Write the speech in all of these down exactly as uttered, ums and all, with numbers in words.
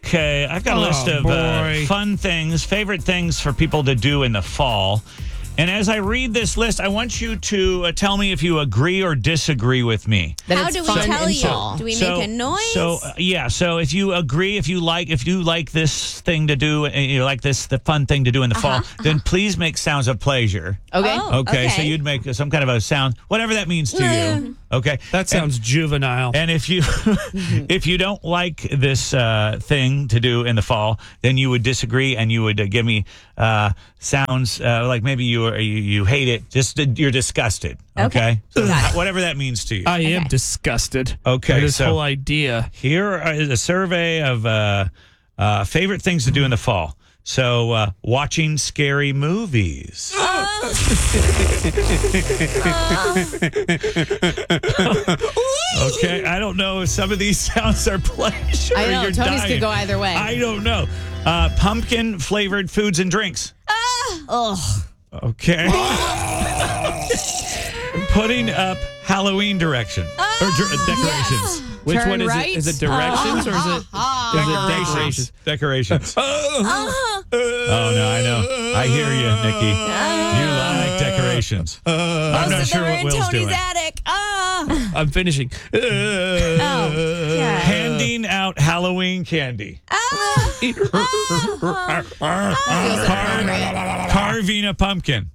Okay, I've got a Oh, list of uh, boy. fun things, favorite things for people to do in the fall. And as I read this list, I want you to uh, tell me if you agree or disagree with me. That How it's do we fun tell in you? fall. Do we So- make a noise? So uh, yeah, so if you agree, if you like, if you like this thing to do, and you like this, the fun thing to do in the fall, then please make sounds of pleasure. Okay. Oh. Okay, so Okay. you'd make some kind of a sound, whatever that means to you. Okay, That sounds juvenile. And if you if you don't like this uh, thing to do in the fall, then you would disagree and you would uh, give me uh, sounds uh, like maybe you, are, you you hate it, just uh, you're disgusted. Okay, so whatever that means to you. I am Okay. disgusted. Okay, by this so- whole idea. Here is a survey of uh, uh, favorite things to do in the fall. So, uh, watching scary movies. Okay, I don't know if some of these sounds are pleasure. I know. You're Tony's dying. could go either way. I don't know. Uh, pumpkin flavored foods and drinks. Ugh. Okay. Putting up Halloween direction or dr- decorations. Which Turn one is right. it? Is it directions or is it, is it decorations? Decorations. Oh no, I know. I hear you, Nikki. You like decorations. I'm not Most of sure them are what in Will's Tony's doing. attic. Ah. I'm finishing. Oh, yeah. Handing out Halloween candy. Ah. Car- carving a pumpkin.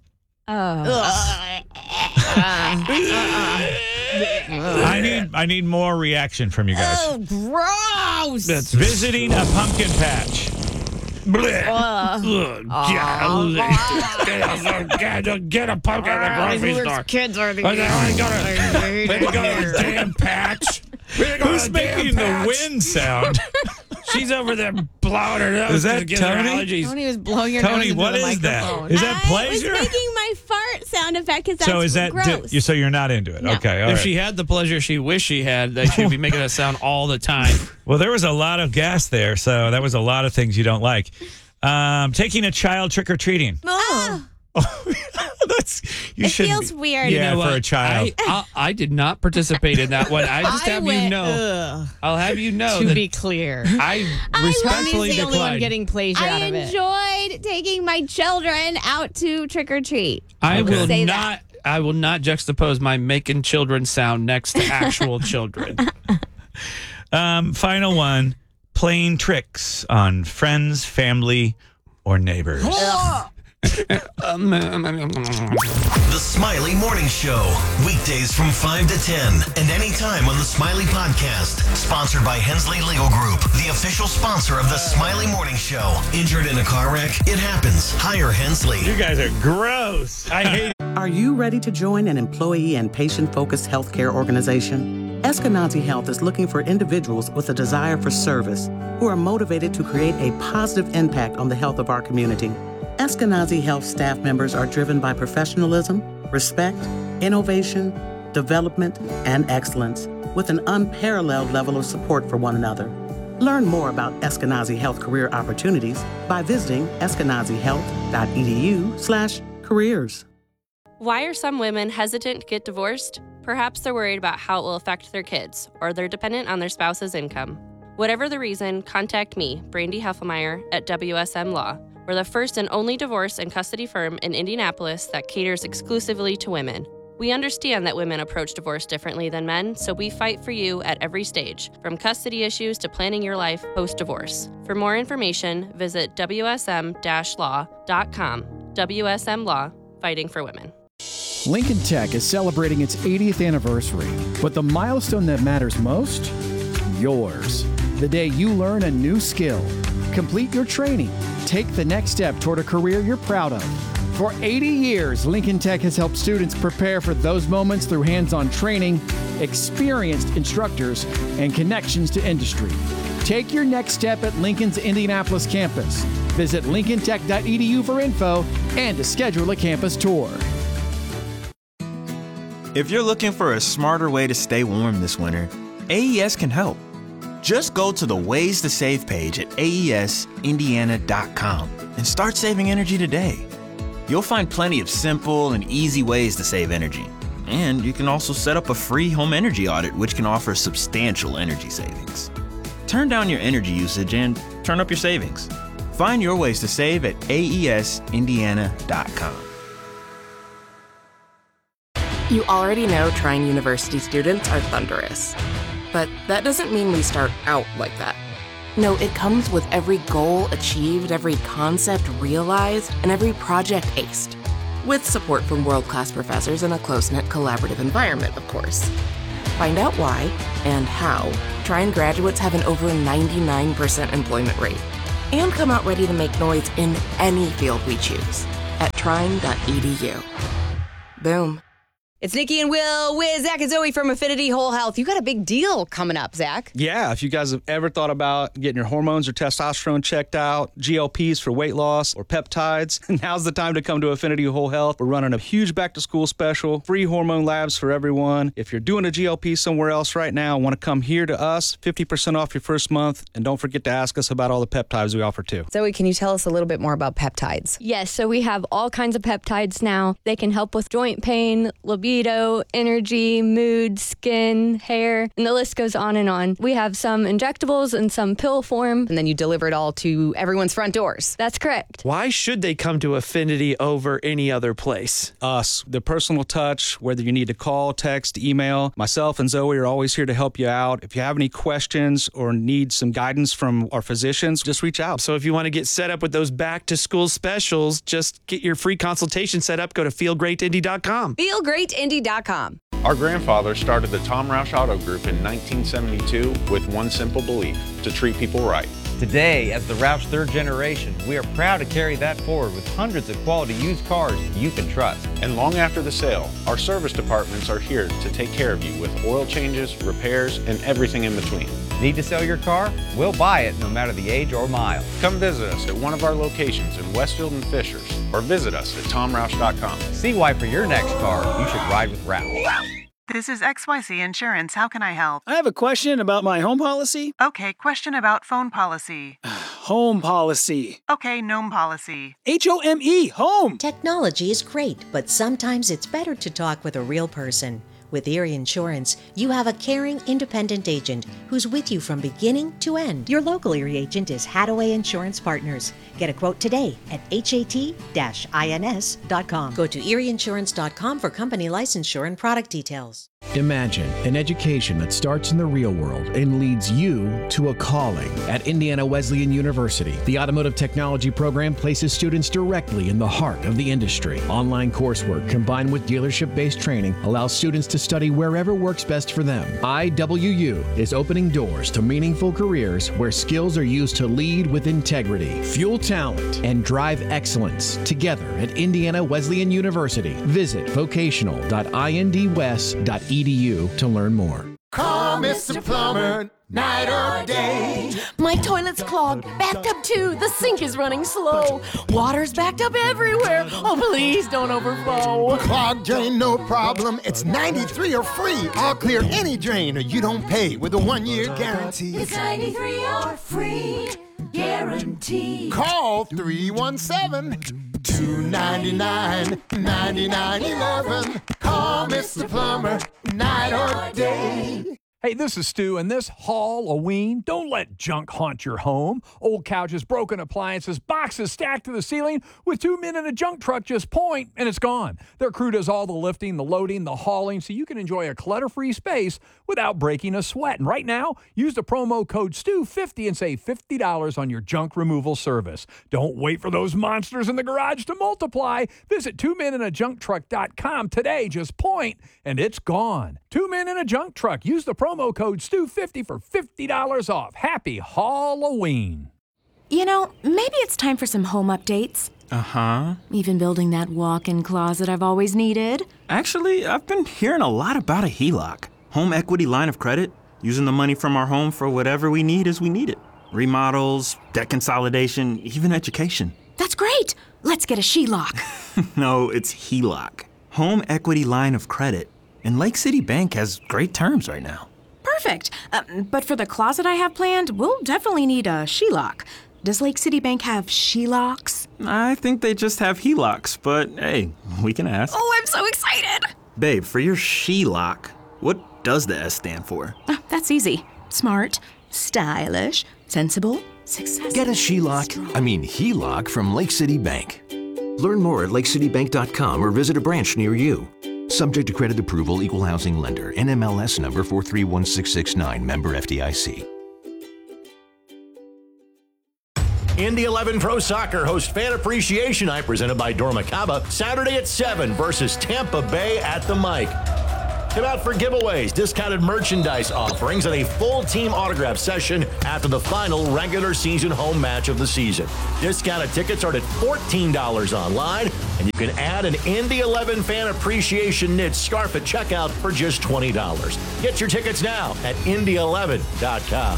I need I need more reaction from you guys. Oh, gross. That's Visiting a pumpkin patch. Ugh, golly. Get a- Get a pumpkin at the grocery store. Kids are the I gotta, we go to the damn patch. We go to Who's the damn making the patch. wind sound? She's over there blowing her nose Is that to get her Tony? allergies. Tony was blowing your Tony, nose into what the is that? microphone. Is that I pleasure? was making my fart sound effect because that's So is that gross. di- so you're not into it? No. Okay, all If right. she had the pleasure she wished she had, they should be making that sound all the time. Well, there was a lot of gas there, so that was a lot of things you don't like. Um, taking a child trick or treating. Ah. That's you It should. feels weird. Yeah, You know for what? a child. I, I, I did not participate in that one. I just I have went, you know. ugh. I'll have you know To that be clear, I Tony's respectfully the only one declined. getting pleasure out I of it. enjoyed taking my children out to trick or treat. I will Say not. I will not juxtapose my making children sound next to actual children. Um, final one: playing tricks on friends, family, or neighbors. The Smiley Morning Show. Weekdays from five to ten and anytime on the Smiley Podcast. Sponsored by Hensley Legal Group, the official sponsor of the Smiley Morning Show. Injured in a car wreck? It happens. Hire Hensley. You guys are gross. I hate. Are you ready to join an employee and patient-focused healthcare organization? Eskenazi Health is looking for individuals with a desire for service who are motivated to create a positive impact on the health of our community. Eskenazi Health staff members are driven by professionalism, respect, innovation, development, and excellence, with an unparalleled level of support for one another. Learn more about Eskenazi Health career opportunities by visiting eskenazihealth.edu slash careers. Why are some women hesitant to get divorced? Perhaps they're worried about how it will affect their kids, or they're dependent on their spouse's income. Whatever the reason, contact me, Brandy Heffelmeyer, at W S M Law. We're the first and only divorce and custody firm in Indianapolis that caters exclusively to women. We understand that women approach divorce differently than men, so we fight for you at every stage, from custody issues to planning your life post-divorce. For more information, visit W S M law dot com. W S M Law, fighting for women. Lincoln Tech is celebrating its eightieth anniversary, but the milestone that matters most? Yours. The day you learn a new skill, complete your training, take the next step toward a career you're proud of. For eighty years, Lincoln Tech has helped students prepare for those moments through hands-on training, experienced instructors, and connections to industry. Take your next step at Lincoln's Indianapolis campus. Visit lincoln tech dot e d u for info and to schedule a campus tour. If you're looking for a smarter way to stay warm this winter, A E S can help. Just go to the Ways to Save page at A E S indiana dot com and start saving energy today. You'll find plenty of simple and easy ways to save energy. And you can also set up a free home energy audit, which can offer substantial energy savings. turn down your energy usage and turn up your savings. Find your ways to save at A E S Indiana dot com. You already know Trine University students are thunderous. But that doesn't mean we start out like that. No, it comes with every goal achieved, every concept realized, and every project aced. With support from world-class professors in a close-knit collaborative environment, of course. Find out why and how Trine graduates have an over ninety-nine percent employment rate and come out ready to make noise in any field we choose at trine dot e d u. Boom. It's Nikki and Will with Zach and Zoe from Affinity Whole Health. You got a big deal coming up, Zach. Yeah, if you guys have ever thought about getting your hormones or testosterone checked out, G L Ps for weight loss, or peptides, now's the time to come to Affinity Whole Health. We're running a huge back-to-school special, free hormone labs for everyone. If you're doing a G L P somewhere else right now, want to come here to us, fifty percent off your first month, and don't forget to ask us about all the peptides we offer too. Zoe, can you tell us a little bit more about peptides? Yes, so we have all kinds of peptides now. They can help with joint pain, libido, energy, mood, skin, hair, and the list goes on and on. We have some injectables and some pill form. And then you deliver it all to everyone's front doors. That's correct. Why should they come to Affinity over any other place? Us, the personal touch, whether you need to call, text, email. Myself and Zoe are always here to help you out. If you have any questions or need some guidance from our physicians, just reach out. So if you want to get set up with those back-to-school specials, just get your free consultation set up. Go to feel great indy dot com. feel great indy dot com. Our grandfather started the Tom Roush Auto Group in nineteen seventy-two with one simple belief: to treat people right. Today, as the Roush third generation, we are proud to carry that forward with hundreds of quality used cars you can trust. And long after the sale, our service departments are here to take care of you with oil changes, repairs, and everything in between. Need to sell your car? We'll buy it no matter the age or mile. Come visit us at one of our locations in Westfield and Fishers, or visit us at tom roush dot com. See why for your next car, you should ride with Roush. This is X Y C Insurance. How can I help? I have a question about my home policy. Okay, question about phone policy. Home policy. Okay, gnome policy. H O M E, home. Technology is great, but sometimes it's better to talk with a real person. With Erie Insurance, you have a caring, independent agent who's with you from beginning to end. Your local Erie agent is Hathaway Insurance Partners. Get a quote today at H A T I N S dot com. Go to erie insurance dot com for company licensure and product details. Imagine an education that starts in the real world and leads you to a calling. At Indiana Wesleyan University, the Automotive Technology program places students directly in the heart of the industry. Online coursework combined with dealership-based training allows students to study wherever works best for them. I W U is opening doors to meaningful careers where skills are used to lead with integrity, fuel talent, and drive excellence together at Indiana Wesleyan University. Visit vocational dot I N D west dot e d u to learn more. Call Mister Plumber, night or day. My toilet's clogged, backed up too. The sink is running slow. Water's backed up everywhere. Oh, please don't overflow. Clogged drain, no problem. It's ninety-three or free. I'll clear any drain or you don't pay with a one-year guarantee. It's ninety-three or free guarantee. Call three one seven, two nine nine, nine nine one one. Call Mister Plumber, night or day. Hey, this is Stu, and this Halloween, don't let junk haunt your home. Old couches, broken appliances, boxes stacked to the ceiling. With two men in a junk truck, just point, and it's gone. Their crew does all the lifting, the loading, the hauling, so you can enjoy a clutter-free space without breaking a sweat. And right now, use the promo code Stu fifty and save fifty dollars on your junk removal service. Don't wait for those monsters in the garage to multiply. Visit two men in a junk truck dot com today. Just point, and it's gone. Two Men in a Junk Truck. Use the promo code Stu fifty for fifty dollars off. Happy Halloween. You know, maybe it's time for some home updates. Uh-huh. Even building that walk-in closet I've always needed. Actually, I've been hearing a lot about a H E L O C. Home equity line of credit. Using the money from our home for whatever we need as we need it. Remodels, debt consolidation, even education. That's great. Let's get a She Lock. No, it's H E L O C. Home equity line of credit. And Lake City Bank has great terms right now. Perfect. Uh, but for the closet I have planned, we'll definitely need a She Lock. Does Lake City Bank have She Locks? I think they just have H E L O Cs, but hey, we can ask. Oh, I'm so excited. Babe, for your She Lock, what does the S stand for? Uh, that's easy. Smart. stylish, sensible, successful. Get a She-Lock, I mean HELOC from Lake City Bank. Learn more at lake city bank dot com or visit a branch near you. Subject to credit approval, equal housing lender, N M L S number four three one six six nine, member F D I C. Indy eleven Pro Soccer hosts Fan Appreciation Night presented by Dormacaba Saturday at seven versus Tampa Bay at the Mike. Come out for giveaways, discounted merchandise offerings, and a full team autograph session after the final regular season home match of the season. Discounted tickets are at fourteen dollars online, and you can add an Indy eleven Fan Appreciation knit scarf at checkout for just twenty dollars. Get your tickets now at indy eleven dot com.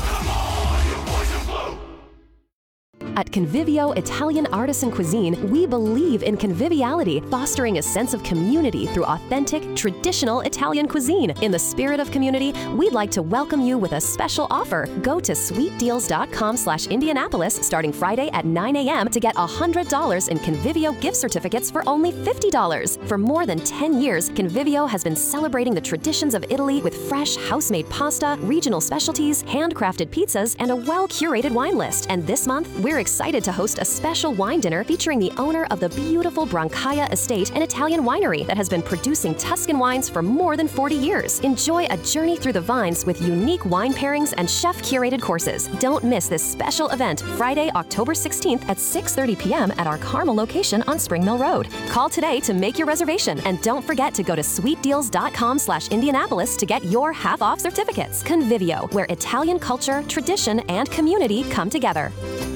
At Convivio Italian Artisan Cuisine, we believe in conviviality, fostering a sense of community through authentic, traditional Italian cuisine. In the spirit of community, we'd like to welcome you with a special offer. Go to sweet deals dot com slash Indianapolis starting Friday at nine a.m. to get one hundred dollars in Convivio gift certificates for only fifty dollars. For more than ten years, Convivio has been celebrating the traditions of Italy with fresh, house-made pasta, regional specialties, handcrafted pizzas, and a well-curated wine list. And this month, we're excited to host a special wine dinner featuring the owner of the beautiful Brancaia Estate, an Italian winery that has been producing Tuscan wines for more than forty years. Enjoy a journey through the vines with unique wine pairings and chef-curated courses. Don't miss this special event Friday, October sixteenth at six thirty p.m. at our Carmel location on Spring Mill Road. Call today to make your reservation, and don't forget to go to sweet deals dot com slash Indianapolis to get your half-off certificates. Convivio, where Italian culture, tradition, and community come together.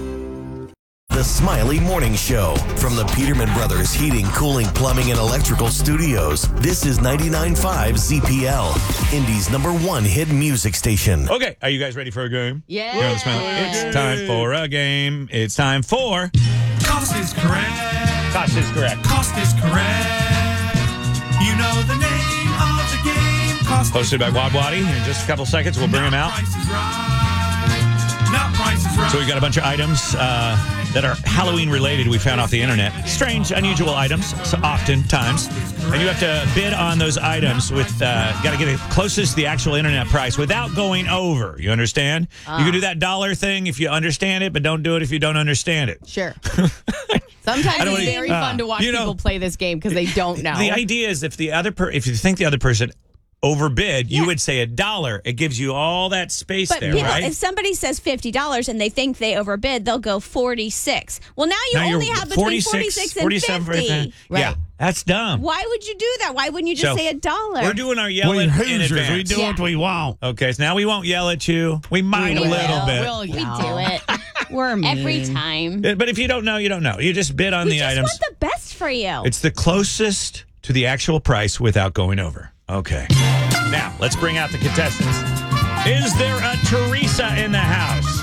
The Smiley Morning Show from the Peterman Brothers Heating, Cooling, Plumbing, and Electrical Studios. This is ninety-nine point five Z P L, Indy's number one hit music station. Okay, are you guys ready for a game? Yeah. Here on the Smiley. It's time for a game. It's time for... Cost is correct. Cost is correct. Cost is correct. You know the name of the game. Cost Hosted by Wad Waddy. In just a couple seconds, we'll bring him out. Price is right. Not price is right. So we've got a bunch of items uh, that are Halloween related we found off the internet. Strange, unusual items, so oftentimes. And you have to bid on those items with, uh, got to get it closest to the actual internet price without going over. You understand? Ah. You can do that dollar thing if you understand it, but don't do it if you don't understand it. Sure. Sometimes I don't it's wanna- very uh, fun to watch you know- people play this game because they don't know. The idea is if the other per- if you think the other person overbid, you would say a dollar. It gives you all that space But there, people, right? if somebody says fifty dollars and they think they overbid, they'll go forty-six. Well, now you Now only you're have between forty-six and forty-seven, fifty. Yeah, that's dumb. Why would you do that? Why wouldn't you just So, say a dollar? We're doing our yell We're in, in Hoosiers. advance. We do what we want. Okay, so now we won't yell at you. We might We a little will. bit. We'll We do it. We're every mean. time. Uh, But if you don't know, you don't know. You just bid on We the just items. want the best for you. It's the closest to the actual price without going over. Okay. Now, let's bring out the contestants. Is there a Teresa in the house?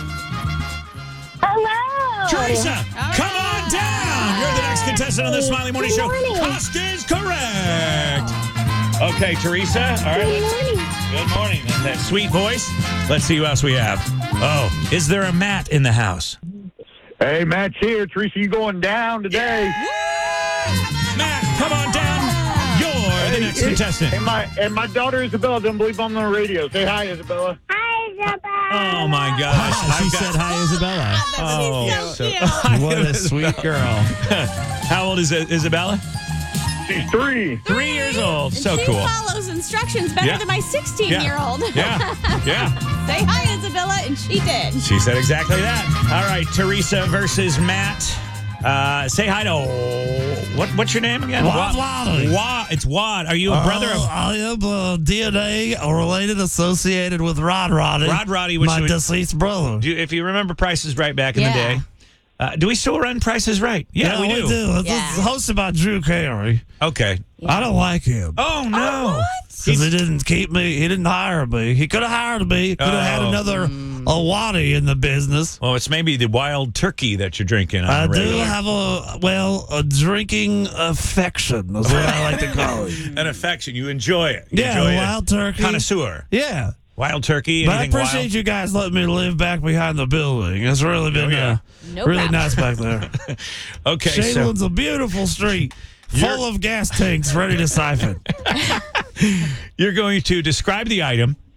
Hello. Teresa, come on down. You're the next contestant on the Smiley Morning Good Show. morning. Cost is correct. Okay, Teresa. All right. Good let's- morning. Good morning. And that sweet voice. Let's see who else we have. Oh, is there a Matt in the house? Hey, Matt's here. Teresa, you going down today? Matt, come on down. You're the next contestant. And my and my daughter Isabella doesn't believe I'm on the radio. Say hi, Isabella. Hi, Isabella. Oh my gosh! She I've said hi, Isabella. Oh, so cute. What a sweet girl. How old is it, Isabella? She's three. Three years old. And So she cool. follows instructions better Yeah. than my sixteen-year-old. Yeah. Yeah. Say hi, Isabella, and she did. She said exactly that. All right, Teresa versus Matt. Uh, say hi to what? What's your name again? Wad Waddy. Wad. It's Wad. Are you a brother of Uh, I am uh, D N A related, associated with Rod Roddy. Rod Roddy? Which my would- deceased brother. Do you, if you remember Price is Right back in Yeah. the day. Uh, do we still run Price is Right? Yeah, we do. It's Yeah. it's hosted by Drew Carey. Okay. I don't like him. Oh no! Because he didn't keep me. He didn't hire me. He could have hired me. Could have had Oh. another a Waddy in the business. Well, it's maybe the wild turkey that you're drinking on I the do regular. have a well a drinking affection. Is what I like to call it. An affection. You enjoy it. You Yeah, enjoy wild it. turkey. Connoisseur. Yeah. Wild turkey. But I Anything appreciate wild? you guys letting me live back behind the building. It's really been Oh, yeah. uh, No really problem. nice back there. Okay, so Shaneland's a beautiful street full of gas tanks ready to siphon. you're going to describe the item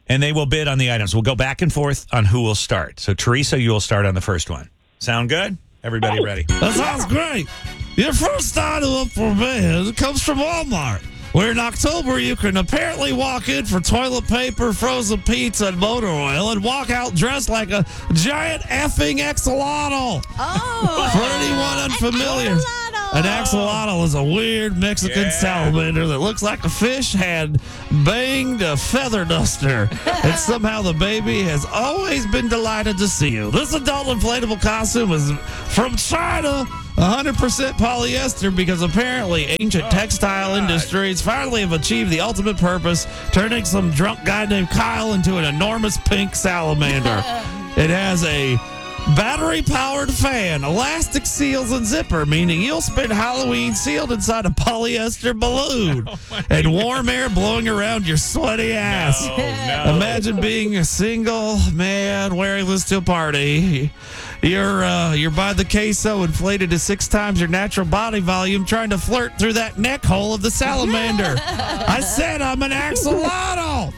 and they will bid on the items. We'll go back and forth on who will start. So, Teresa, you will start on the first one. Sound good? Everybody ready? That sounds great. Your first item up for bid comes from Walmart, where in October you can apparently walk in for toilet paper, frozen pizza, and motor oil and walk out dressed like a giant effing axolotl. Oh. For anyone unfamiliar, an axolotl is a weird Mexican Yeah. salamander that looks like a fish had banged a feather duster. And somehow the baby has always been delighted to see you. This adult inflatable costume is from China. one hundred percent polyester, because apparently ancient textile industries finally have achieved the ultimate purpose, turning some drunk guy named Kyle into an enormous pink salamander. It has a battery-powered fan, elastic seals, and zipper, meaning you'll spend Halloween sealed inside a polyester balloon and warm air blowing around your sweaty ass. No, no. Imagine being a single man wearing this to a party. You're uh, you're by the queso, inflated to six times your natural body volume, trying to flirt through that neck hole of the salamander. I said I'm an axolotl.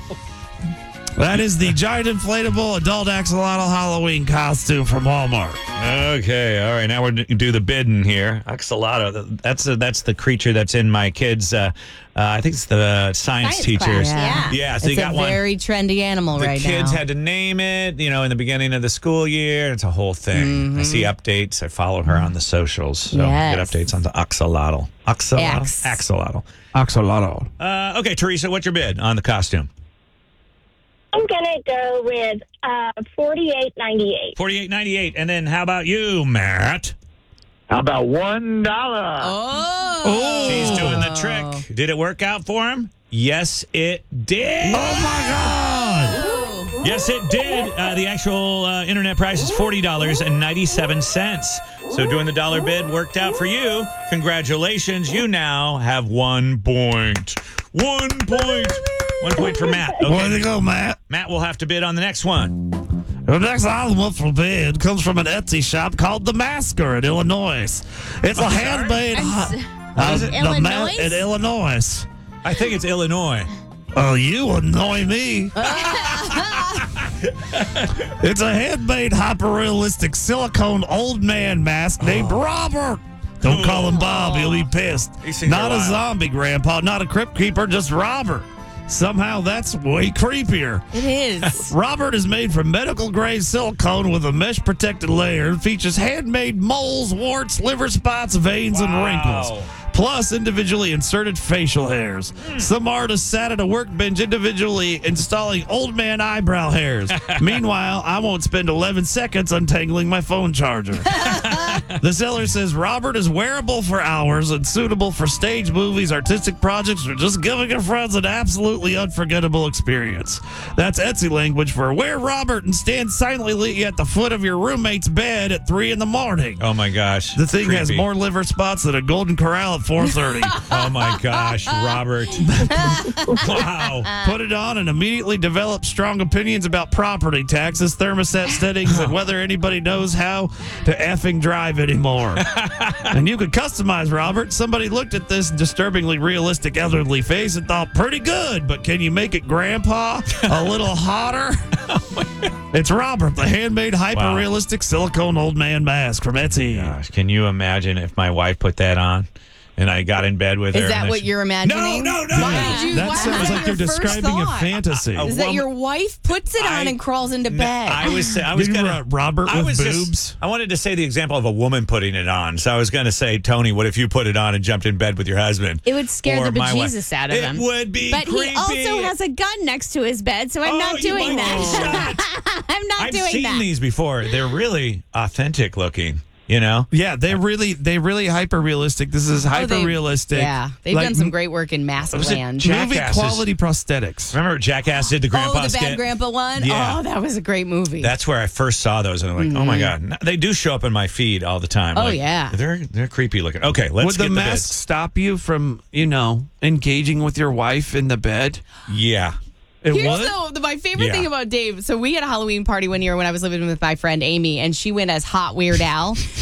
That is the giant inflatable adult axolotl Halloween costume from Walmart. Okay, all right. Now we're going to do the bidding here. Axolotl. That's a, that's the creature that's in my kids. Uh, uh, I think it's the science, Science teachers. class, yeah. Yeah. So It's you got a one. very trendy animal The right kids now. had to name it, you know, in the beginning of the school year. It's a whole thing. I see updates. I follow her on the socials. So Yes. get updates on the axolotl. Axolotl. Ax. Axolotl. Axolotl. Uh, okay, Teresa, what's your bid on the costume? I'm gonna go with uh, forty-eight ninety-eight. forty-eight ninety-eight. And then how about you, Matt? How about one dollar? Oh. She's doing the trick. Did it work out for him? Yes, it did. Oh my God! Yes, it did. Uh, the actual uh, internet price is forty dollars and ninety-seven cents. So doing the dollar bid worked out for you. Congratulations. You now have one point. One point. One point for Matt. Okay. Way to go, Matt. Matt will have to bid on the next one. The next item up for bid comes from an Etsy shop called The Masker in Illinois. It's a I'm sorry? handmade... What is it? The Ma- Illinois? in Illinois. I think it's Illinois. Oh, you annoy me. It's a handmade, hyper-realistic silicone old man mask named Robert. Don't call him Bob. He'll be pissed. These things Not are a wild. zombie, Grandpa. Not a crypt keeper. Just Robert. Somehow that's way creepier. It is. Robert is made from medical-grade silicone with a mesh-protected layer. It features handmade moles, warts, liver spots, veins, and Wow. wrinkles. Plus individually inserted facial hairs. Some artists sat at a workbench individually installing old man eyebrow hairs. Meanwhile, I won't spend eleven seconds untangling my phone charger. The seller says Robert is wearable for hours and suitable for stage movies, artistic projects, or just giving your friends an absolutely unforgettable experience. That's Etsy language for wear Robert and stand silently at the foot of your roommate's bed at three in the morning. Oh, my gosh. The thing has Creepy. more liver spots than a Golden Corral at four thirty. Oh, my gosh, Robert. Wow. Put it on and immediately develop strong opinions about property taxes, thermostat settings, and whether anybody knows how to effing drive anymore. And you could customize Robert. Somebody looked at this disturbingly realistic elderly face and thought, pretty good, but can you make it Grandpa a little hotter? It's Robert, the handmade, hyper-realistic silicone old man mask from Etsy. Gosh, can you imagine if my wife put that on and I got in bed with her? Is that and what she- you're imagining? No, no, no. Why did you, That why sounds was like your you're first describing a thought? fantasy. A Is that woman- your wife puts it on I- and crawls into No, bed? I was I was You gonna were Robert I with was just- boobs? I wanted to say the example of a woman putting it on. So I was going to say, Tony, what if you put it on and jumped in bed with your husband? It would scare Or the my wife. bejesus out of It him. would be But creepy. he also has a gun next to his bed, so I'm Oh, not you doing might that. get I'm not I've doing seen that. these before. They're really authentic looking. You know? Yeah, they really, they really hyper realistic. This is Oh, hyper they- realistic. Yeah, they've Like, done some great work in Mask Was it Land. Jack- movie Jackasses. quality prosthetics. Remember Jackass did the grandpa Oh, the skit? Bad Grandpa one? Yeah. Oh, that was a great movie. That's where I first saw those, and I'm like, oh my god, they do show up in my feed all the time. Oh, Like, yeah. they're they're creepy looking. Okay, let's Would get the the mask bids. stop you from, you know, engaging with your wife in the bed? Yeah. It Here's would? the, the, my favorite Yeah. thing about Dave. So we had a Halloween party one year when I was living with my friend Amy, and she went as Hot Weird Al.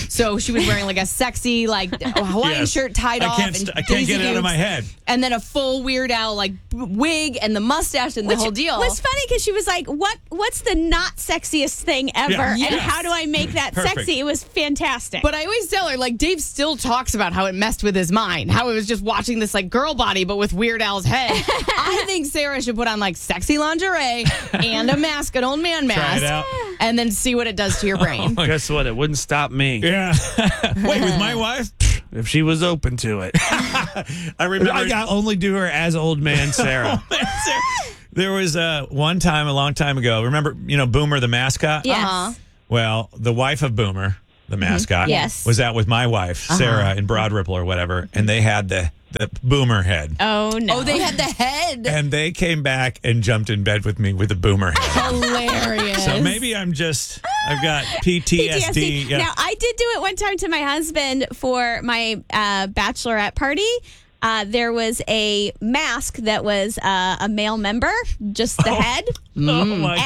So she was wearing like a sexy like Hawaiian Yes. shirt tied I off. can't and st- I can't Daisy get it out of Dukes, my head. And then a full Weird Al like wig and the mustache and Which the whole deal. was funny because she was like, "What? What's the not sexiest thing ever? Yeah. And Yes. how do I make that Perfect. sexy?" It was fantastic. But I always tell her, like, Dave still talks about how it messed with his mind, how it was just watching this, like, girl body, but with Weird Al's head. I think Sarah should put on, like, sexy lingerie and a mask, an old man mask, it out. and then see what it does to your brain. Guess what? It wouldn't stop me. Yeah. Wait, with my wife? If she was open to it. I remember. I got only do her as old man Sarah. There was uh, one time a long time ago. Remember, you know, Boomer the mascot? Yes. Uh-huh. Well, the wife of Boomer, the mascot, Yes. was out with my wife, Uh-huh. Sarah, in Broad Ripple or whatever, and they had the, the Boomer head. Oh no! Oh, they had the head. And they came back and jumped in bed with me with the Boomer head. Hilarious. So maybe I'm just, I've got P T S D. Yeah. Now, I did do it one time to my husband for my uh, bachelorette party. Uh, there was a mask that was uh, a male member, just the head. Oh, my